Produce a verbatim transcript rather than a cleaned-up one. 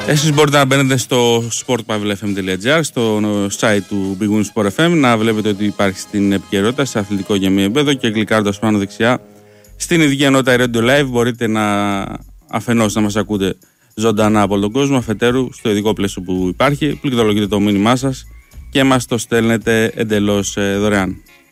Εσείς μπορείτε να μπαίνετε στο σπορτ παύλα εφ εμ τελεία τζι άρ, στο site του Big Win Sport εφ εμ, να βλέπετε ότι υπάρχει στην επικαιρότητα, σε αθλητικό για μία επίπεδο, και κλικάροντας πάνω δεξιά στην ειδική ενότητα Radio Live μπορείτε να αφενός να μας ακούτε ζωντανά από τον κόσμο, αφετέρου στο ειδικό πλαίσιο που υπάρχει, πληκτρολογείτε το μήνυμά σας και μας το στέλνετε εντελώς δωρεάν.